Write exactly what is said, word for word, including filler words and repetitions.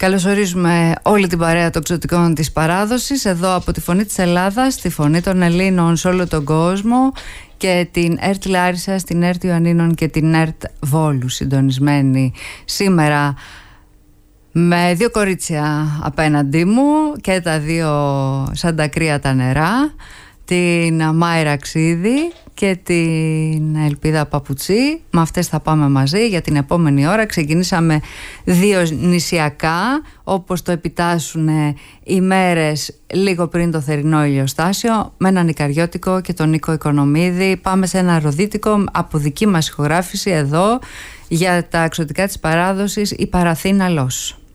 Καλωσορίζουμε όλη την παρέα των εξωτικών της παράδοσης εδώ από τη Φωνή της Ελλάδας, τη Φωνή των Ελλήνων σε όλο τον κόσμο και την ΕΡΤ Λάρισα, την ΕΡΤ Ιωαννίνων και την ΕΡΤ Βόλου, συντονισμένη σήμερα με δύο κορίτσια απέναντί μου και τα δύο σαν τα κρύα τα νερά, την Μάιρα Ξίδη και την Ελπίδα Παπουτσί. Με αυτές θα πάμε μαζί για την επόμενη ώρα. Ξεκινήσαμε διονυσιακά, όπως το επιτάσσουν οι μέρες λίγο πριν το θερινό ηλιοστάσιο, με έναν Ικαριώτικο και τον Νίκο Οικονομίδη. Πάμε σε ένα ροδίτικο από δική μας ηχογράφηση εδώ για τα εξωτικά της παράδοσης, η Παραθήνα Λος.